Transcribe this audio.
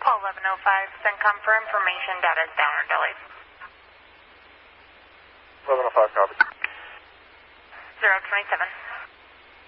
1105, CENTCOM for information. Data is down or delayed. 1105, copy. 027.